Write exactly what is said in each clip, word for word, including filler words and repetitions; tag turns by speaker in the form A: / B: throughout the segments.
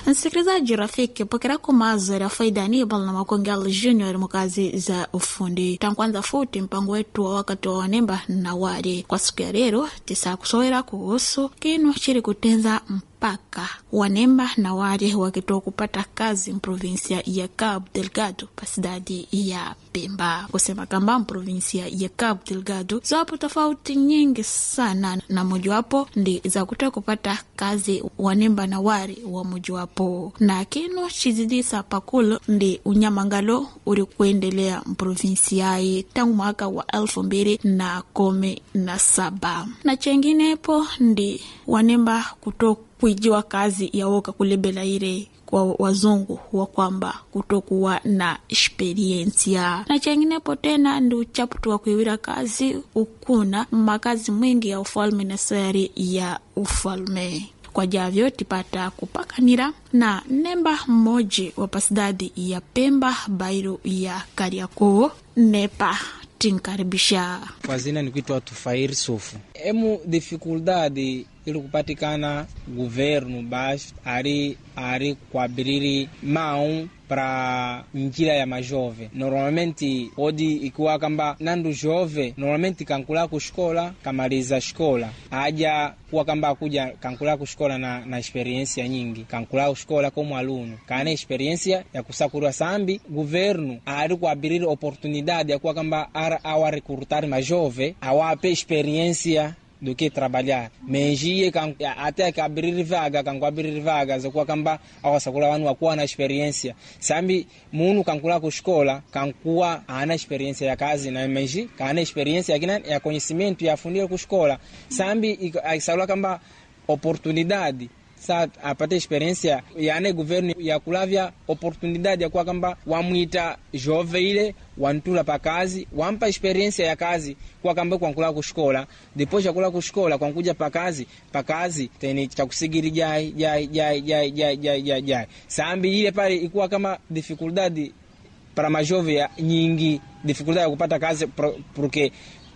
A: Msikilizaji rafiki, pokera kumazo ya faida Anibal na Makongel Junior mukazi za ufundi. Tankwanza futi mpango wetu wa wakati wa wanemba na wari. Kwa siku ya leo tisa kusowera kuhusu kinu chiri kutenza mpaka wanemba na wari wakitoa kupata kazi mprovinsia ya Cabo Delgado pasidadi ya Pemba. Kusema kamba mprovinsia ya Cabo Delgado zapo tofauti nyingi sana, na mojawapo ndi za kutoa kupata kazi wanemba na wari wa mojawapo. Na kinu chizidisa pakulu ndi unyamangalo uri kuendelea mprovinsiai tangu mwaka wa elfu mbili na kumi na saba. Na chenginepo ndi wanemba kutoa kuijiwa kazi ya woka kulebela ile kwa wazungu wa kwamba kutokuwa na experiensia. Na chenginepo tena ndi uchaputu wa kuiwira kazi ukuna makazi mwingi ya ufalme na sayari ya ufalme. Kwa javyo tipata kupakanira na nemba mmoji wa pasidadi ya Pemba Bairo ya Kariakoo nepa tinkaribisha.
B: Kwa zina ni kuitwa Tufairi Sufu. Emu dificuldade ili kupatikana governo baixo ari ari kuabiriri mão para njira ya majove. Normalmente pode ikuwa kamba nandu jove normalmente kankula ku escola kamaliza escola aja kuwa kamba akuja kankula ku escola na na experiência nyingi kankula ku escola como aluno kana experiência ya kusakura sambi governo ari kuabiriri oportunidade ya kuwa kamba ara awa recrutar majove awape experiência do que trabalhar. Menjie kan até que abrir vaga kan abrir vaga za kuwa kamba awasakula wanu wakuwa na experiência. Sambi munu kankula ku escola kankuwa ana experiência ya kazi na menji kana experiência ya kina ya conhecimento ya fundira ku escola. Sambi aisakula kamba oportunidade sa apate experiência yani governo ya kulavya oportunidade ya kuwa kamba wamuita jove ile wantula pa kazi wampa experiência ya kazi kwa kamba kwa kula ku escola depois ya kula ku escola kwa kuja pa kazi pa kazi teni cha kusigiri jai jai jai jai jai jai jai sambi ile pale ikuwa kama dificuldade para majove nyingi dificuldade ya kupata kazi porque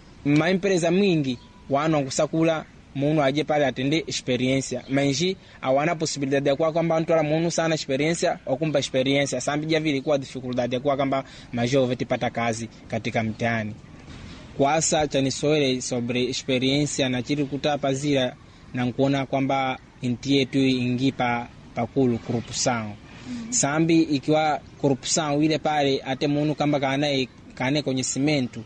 B: ma empresa mingi wana kusakula munu aje pale atende experiência menji awana possibilidade ya kwa kwamba mtu ala munu sana experiência okumpa experiência sambi javili kwa dificuldade ya kwa kwamba majove tipata kazi katika mtaani. Kwa sasa chanisoele sobre experiência na chiri kutapa zira na kuona kwamba inti yetu ingipa pakulu corrupção. Sambi ikiwa corrupção ile pale ate munu kamba kana kana conhecimento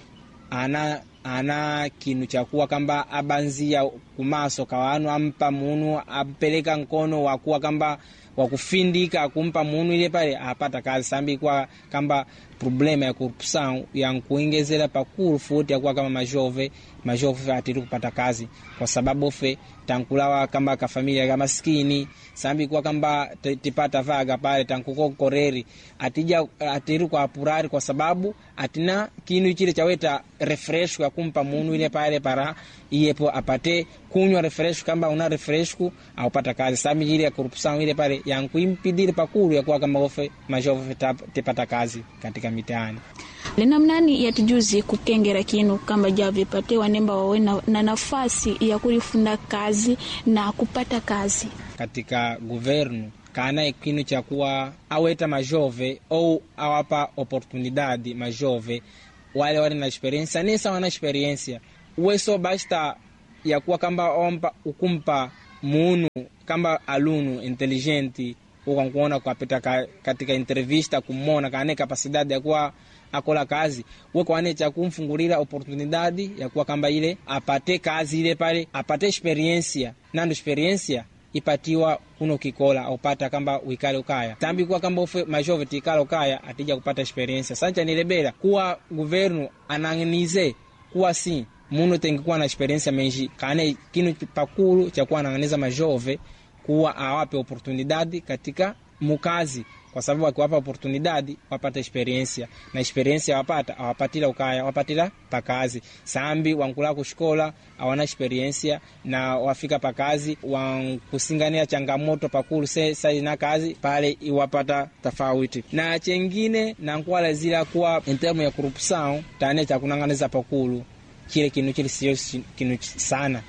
B: ana ana kinu cha kuwa kamba abanzia kumaso kawanu ampa munu apeleka nkono wakuwa kamba wakufindika kumpa munu ile pale apata kazi. Sambi kwa kamba problema ya corrupção ya kuongezera pakuru futi ya kuwa kama majove majove atiri kupata kazi kwa sababu fe tankulawa kamba ka familia kama maskini. Sambi kwa kamba tipata vaga pale tankuko koreri atija atiri kwa apurari kwa sababu atina kinu chile chaweta refresh kwa kumpa munu ile pale para iyepo apate kunywa refresh kamba una refresh ku au pata kazi. Sambi ile ya corrupção ile pale yankuimpidiri pakuru ya kuwa kama ofe majove tipata kazi katika mitaani.
A: Lina mnani ya tujuzi kukengera kinu kamba javi pate wanemba wawe na, na nafasi ya kulifunda kazi na kupata kazi
B: katika governo kana kinu cha kuwa aweta majove au awapa oportunidade majove wale wale na experiência nesa wana experiência uweso basta ya kuwa kamba ompa ukumpa munu kamba aluno inteligenti ukankuona kwa pita katika entrevista kumona kana capacidade ya kuwa akola kazi weko wane cha kumfungulira oportunidade ya kuwa kamba ile apate kazi ile pale apate experiência nando experiência ipatiwa kuno kikola au pata kamba uikale ukaya tambi kwa kamba ufe majove tikala ukaya atija kupata experiência sancha nilebela kuwa governo anangenize kuwa si muno tengikuwa na experiência menji kane kinu pakulu cha kuwa ananganiza majove kuwa awape oportunidade katika mukazi kwa sababu akiwapa oportunidade wapata experiência na experiência wapata awapatila ukaya wapatila pakazi. Sambi wankula ku escola awana experiência na wafika pakazi wankusingania changamoto pakulu sasa na kazi pale iwapata tofauti. Na chengine na nkwala zila kuwa in termo ya corrupção tane cha kunanganiza pakulu kile kinu kile sio kinu sana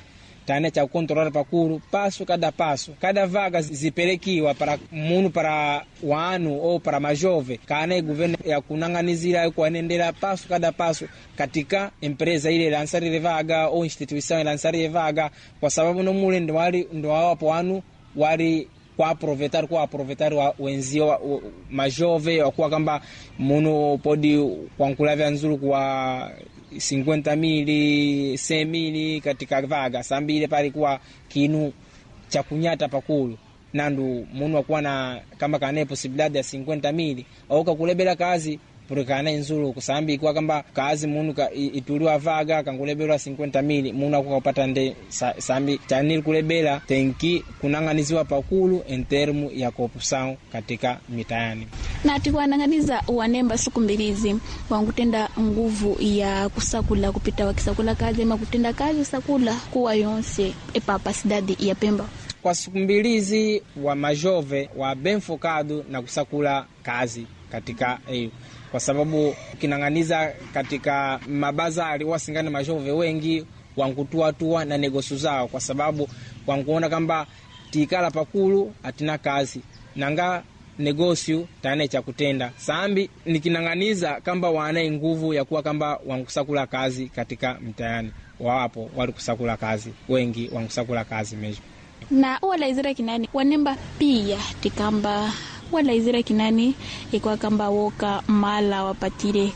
B: tane cha kontrola pakulu paso cada paso cada vaga zipelekiwa para munu para wanu ou para majove kana governo ya kunanganizira kuanendera paso cada paso katika empresa ile lançar vaga ou instituição lançar vaga, kwa sababu no mule ndo wali ndo wapo wanu wali kwa aproveitar kwa aproveitar wa wenzio majove kwa kamba munu podi kwa nkulavya nzuru kwa cinquenta mili cem mili katika vaga sambile pale kwa kinu cha kunyata pakulu nandu munu akuwa na kamba kane possibilidade ya cinquenta mili au kakulebela kazi purikana nzuru kusambi kwa kamba kazi munu ka ituliwa vaga kangulebelwa cinquenta mili munu akuwa kupata nde sa, sambi chanili kulebela tenki kunanganiziwa pakulu en termu ya corrupção katika mitayani.
A: Na ati wananganiza wanemba siku mbilizi wangutenda nguvu ya kusakula kupita wakisakula kazi ama kutenda kazi sakula kuwa yonse epapa sidadi ya Pemba.
B: Kwa siku mbilizi wa majove wa ben focado na kusakula kazi katika eh, kwa sababu kinanganiza katika mabazari wasingana majove wengi wangutua tuwa na negosu zao, kwa sababu wanguona kamba tikala pakulu atina kazi nanga negosio tane cha kutenda sambi nikinanganiza kamba wana nguvu ya kuwa kamba wankusakula kazi katika mtayani wapo wali kusakula kazi wengi wankusakula kazi mejo
A: na wala izira kinani wanemba pia tikamba wala izira kinani ikwa kamba woka mala wapatire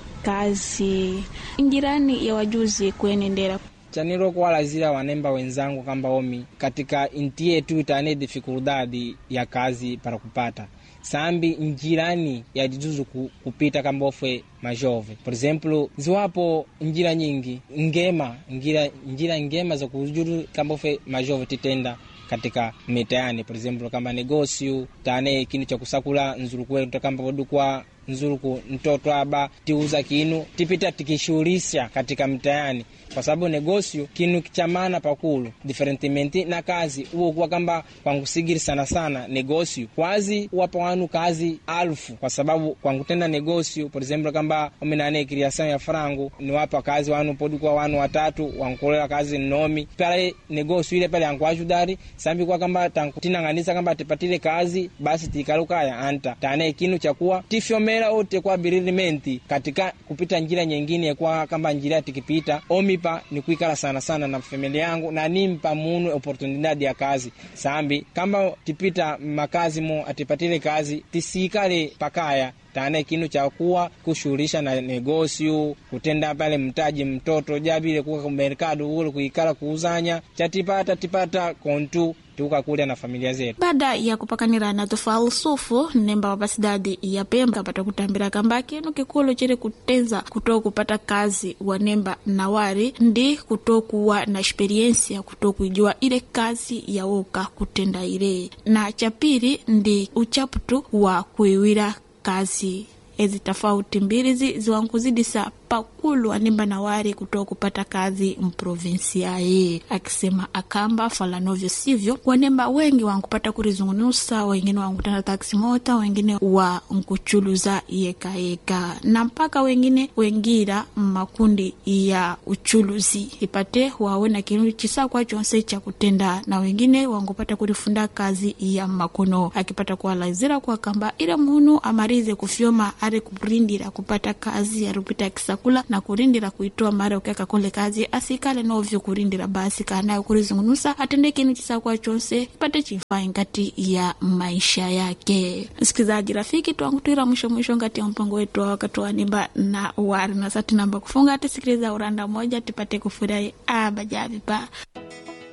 A: kazi ingirani ya wajuzi kuenendera
B: chaniro kwa lazira wanemba wenzangu kamba omi katika inti yetu itane dificuldade ya kazi para kupata sambi njirani ya jizuzu kupita kamba ofwe majove. Por exemplo, ziwapo njira nyingi ngema njira njira ngema za kujuru kamba ofwe majove titenda katika mitayani. Por exemplo, kamba negosio tane kinu cha kusakula nzuru kwetu kamba bodukwa nzuruku mtoto aba tiuza kinu tipita tikishurisha katika mtayani, kwa sababu negosio kinu kichamana pakulu differentemente na kazi uo kwa kamba kwangu sigiri sana sana negosio kwazi uwapa wanu kazi alfu, kwa sababu kwangu tenda negosio por exemplo kamba omenane kriação ya frango ni wapa kazi wanu podu kwa wanu watatu wankulela kazi nomi pale negosio ile pale yangu ajudari sambi kwa kamba tankutina nganisa kamba tipatile kazi basi tikaluka ya anta tane kinu chakuwa tifyome ote kwa biririmenti katika kupita njira nyingine kwa kamba njira tikipita omipa ni kuikala sana sana na familia yangu na nimpa munu opportunity ya kazi sambi kamba tipita makazi mo atipatile kazi tisikale pakaya tane kinu cha kuwa kushurisha na negosio kutenda pale mtaji mtoto jabile kwa merkado ule kuikala kuuzanya chatipata tipata kontu tuka kule na familia zetu.
A: Baada ya kupakanira na tofausufu nemba wapasidadi ya Pemba pata kutambira kamba kinu kikulo chire kutenza kutoku kupata kazi wa nemba na wari ndi kutokuwa na experience ya kutoku kujua ile kazi ya woka kutenda ile, na chapiri ndi uchaputu wa kuiwira kazi ezi tofauti mbili ziwankuzidisa pakulu animba na wari kutoka kupata kazi mprovinsia ye. Akisema akamba falanovyo sivyo wanemba wengi wankupata kurizungunusa, wengine wankutana taksi mota, wengine wa nkuchuluza yeka yeka, na mpaka wengine wengira makundi ya uchuluzi ipate wawe na kinu chisa kwa chonse cha kutenda, na wengine wankupata kurifunda kazi ya makono akipata kwa lazira kwa kamba ila munu amarize kufyoma are kubrindira kupata kazi ya rupita kisa kula na kurindira kuitoa mara ukeka kule kazi asikale novyo kurindira basi kana kurizungunusa atende kinu chisa kwa chonse pate chifai ngati ya maisha yake. Sikizaji rafiki tuangu tuira mwisho mwisho ngati ya mpango wetu wakati wa nimba na wari na sati namba kufunga ati sikiliza uranda moja tipate kufurai abajavi pa